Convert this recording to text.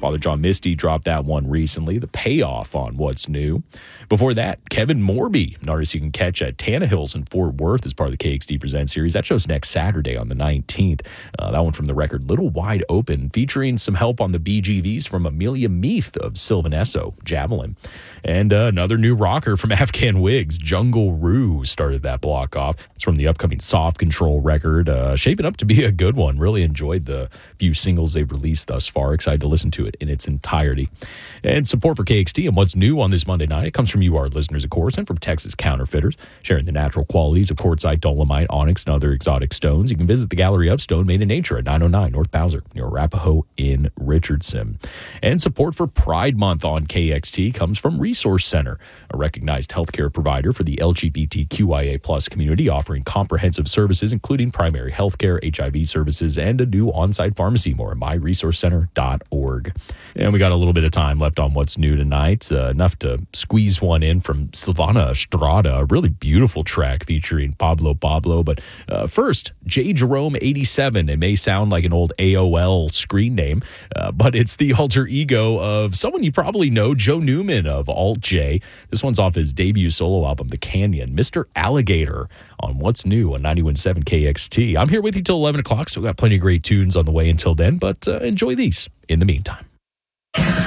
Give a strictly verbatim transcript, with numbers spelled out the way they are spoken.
Father John Misty dropped that one recently, the payoff on What's New. Before that, Kevin Morby, an artist you can catch at Tannehill's in Fort Worth as part of the K X D Presents series. That show's next Saturday on the nineteenth. Uh, that one from the record Little Wide Open, featuring some help on the B G Vs from Amelia Meath of Sylvan Esso, Javelin. And uh, another new rocker from Afghan Wigs, Jungle Roo, started that block off. It's from the upcoming Soft Control record, uh, shaping up to be a good one. Really enjoyed the few singles they've released thus far. Excited to listen to it in its entirety. And support for K X T and What's New on this Monday night, it comes from you, our listeners, of course, and from Texas Counterfeiters, sharing the natural qualities of quartzite, dolomite, onyx, and other exotic stones. You can visit the Gallery of Stone Made in Nature at nine oh nine North Bowser, near Arapahoe in Richardson. And support for Pride Month on K X T comes from Resource Center, a recognized healthcare provider for the L G B T Q I A plus community, offering comprehensive services, including primary healthcare, H I V services, and a new on-site pharmacy. More at my resource center dot org. And we got a little bit of time left on What's New tonight, uh, enough to squeeze one in from Silvana Estrada, a really beautiful track featuring Pablo Pablo. But uh, first, J. Jerome eighty-seven. It may sound like an old A O L screen name, uh, but it's the alter ego of someone you probably know, Joe Newman of Alt J. This one's off his debut solo album, The Canyon, Mister Alligator, on What's New on ninety-one point seven K X T. I'm here with you till eleven o'clock, so we've got plenty of great tunes on the way until then, but uh, enjoy these in the meantime.